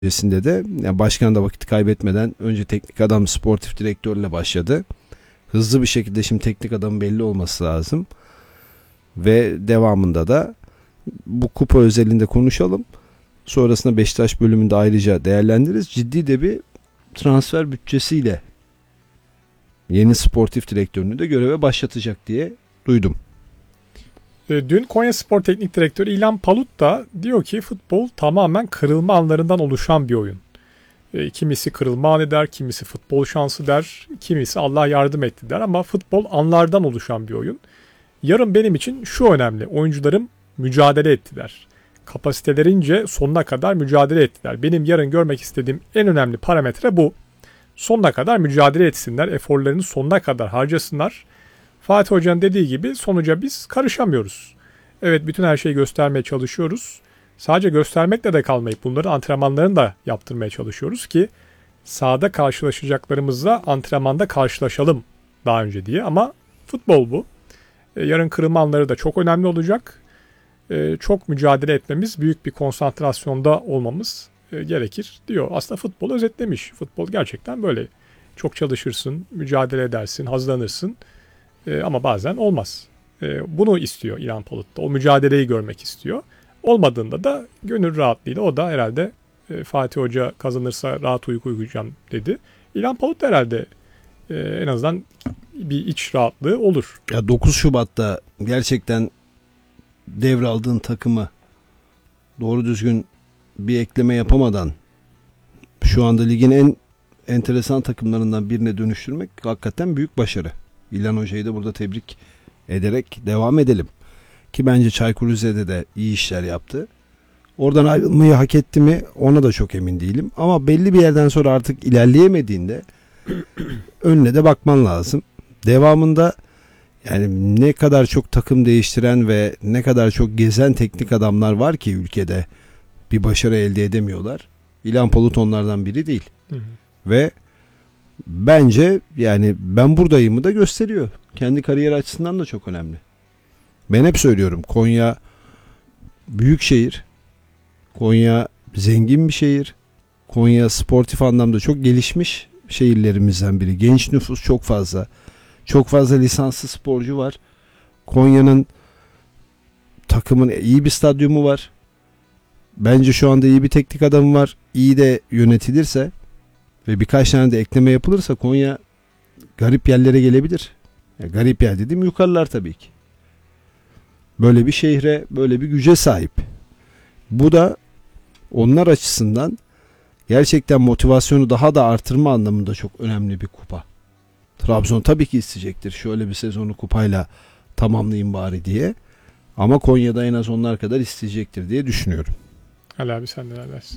öncesinde de yani başkan da vakit kaybetmeden önce teknik adam sportif direktörle başladı. Hızlı bir şekilde şimdi teknik adamın belli olması lazım. Ve devamında da bu kupa özelinde konuşalım. Sonrasında Beşiktaş bölümünde ayrıca değerlendiririz. Ciddi de bir transfer bütçesiyle yeni sportif direktörünü de göreve başlatacak diye duydum. Dün Konyaspor Teknik Direktörü İlhan Palut da diyor ki futbol tamamen kırılma anlarından oluşan bir oyun. Kimisi kırılma anı der, kimisi futbol şansı der, kimisi Allah yardım etti der ama futbol anlardan oluşan bir oyun. Yarın benim için şu önemli, oyuncularım mücadele ettiler. Kapasitelerince sonuna kadar mücadele ettiler. Benim yarın görmek istediğim en önemli parametre bu. Sonuna kadar mücadele etsinler, eforlarını sonuna kadar harcasınlar. Fatih Hoca'nın dediği gibi sonuca biz karışamıyoruz. Evet, bütün her şeyi göstermeye çalışıyoruz. Sadece göstermekle de kalmayıp bunların antrenmanlarını da yaptırmaya çalışıyoruz ki sahada karşılaşacaklarımızla antrenmanda karşılaşalım daha önce diye. Ama futbol bu. Yarın kırılma anları da çok önemli olacak. Çok mücadele etmemiz, büyük bir konsantrasyonda olmamız gerekir diyor. Aslında futbol özetlemiş. Futbol gerçekten böyle. Çok çalışırsın, mücadele edersin, hazırlanırsın. Ama bazen olmaz. Bunu istiyor İlhan Palut da. O mücadeleyi görmek istiyor. Olmadığında da gönül rahatlığıyla o da herhalde Fatih Hoca kazanırsa rahat uyku uyuyacağım dedi. İlhan Palut da herhalde en azından bir iç rahatlığı olur. Ya 9 Şubat'ta gerçekten devraldığın takımı doğru düzgün bir ekleme yapamadan şu anda ligin en enteresan takımlarından birine dönüştürmek hakikaten büyük başarı. İlhan Hoca'yı da burada tebrik ederek devam edelim. Ki bence Çaykur Rize'de de iyi işler yaptı. Oradan ayrılmayı hak etti mi ona da çok emin değilim. Ama belli bir yerden sonra artık ilerleyemediğinde önüne de bakman lazım. Devamında yani ne kadar çok takım değiştiren ve ne kadar çok gezen teknik adamlar var ki ülkede bir başarı elde edemiyorlar. İlhan Palut onlardan biri değil. Hı hı. Ve bence yani ben buradayımı da gösteriyor. Kendi kariyer açısından da çok önemli. Ben hep söylüyorum, Konya büyük şehir. Konya zengin bir şehir. Konya sportif anlamda çok gelişmiş şehirlerimizden biri. Genç nüfus çok fazla. Çok fazla lisanslı sporcu var. Konya'nın takımın iyi bir stadyumu var. Bence şu anda iyi bir teknik adamı var. İyi de yönetilirse ve birkaç tane de ekleme yapılırsa Konya garip yerlere gelebilir. Yani garip yer dediğim yukarılar tabii ki. Böyle bir şehre, böyle bir güce sahip. Bu da onlar açısından gerçekten motivasyonu daha da artırma anlamında çok önemli bir kupa. Trabzon tabii ki isteyecektir. Şöyle bir sezonu kupayla tamamlayayım bari diye. Ama Konya'da en az onlar kadar isteyecektir diye düşünüyorum. Ali abi sen neler dersin?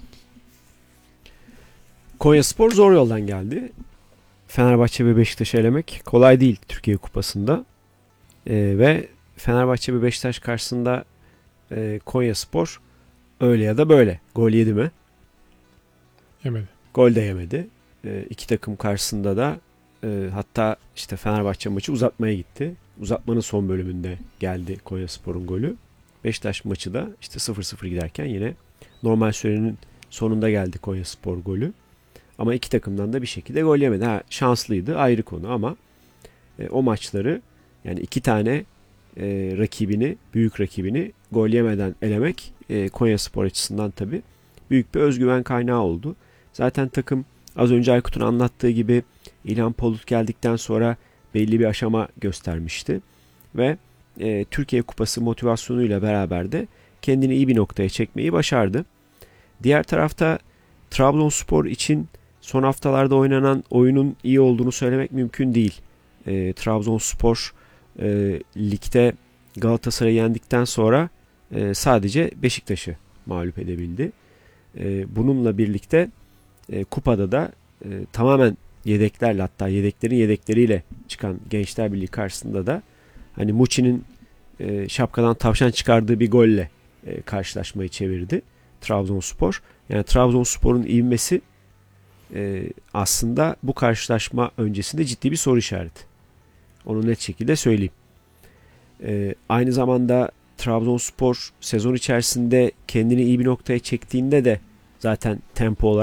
Konyaspor zor yoldan geldi. Fenerbahçe ve Beşiktaş'ı elemek kolay değil Türkiye Kupası'nda. Ve Fenerbahçe ve Beşiktaş karşısında Konyaspor öyle ya da böyle gol yedi mi? Yemedi. Gol de yemedi. İki takım karşısında da hatta işte Fenerbahçe maçı uzatmaya gitti. Uzatmanın son bölümünde geldi Konyaspor'un golü. Beşiktaş maçı da işte 0-0 giderken yine normal sürenin sonunda geldi Konyaspor golü. Ama iki takımdan da bir şekilde gol yemedi. Şanslıydı, ayrı konu ama o maçları yani iki tane rakibini, büyük rakibini gol yemeden elemek Konyaspor açısından tabii büyük bir özgüven kaynağı oldu. Zaten takım az önce Aykut'un anlattığı gibi İlhan Palut geldikten sonra belli bir aşama göstermişti. Ve Türkiye Kupası motivasyonuyla beraber de kendini iyi bir noktaya çekmeyi başardı. Diğer tarafta Trabzonspor için son haftalarda oynanan oyunun iyi olduğunu söylemek mümkün değil. Trabzonspor ligde Galatasaray'ı yendikten sonra sadece Beşiktaş'ı mağlup edebildi. Bununla birlikte kupada da tamamen yedeklerle, hatta yedeklerin yedekleriyle çıkan Gençler Birliği karşısında da hani Muçi'nin şapkadan tavşan çıkardığı bir golle karşılaşmayı çevirdi Trabzonspor. Yani Trabzonspor'un ivmesi aslında bu karşılaşma öncesinde ciddi bir soru işareti. Onu net şekilde söyleyeyim. Aynı zamanda Trabzonspor sezon içerisinde kendini iyi bir noktaya çektiğinde de zaten tempo olarak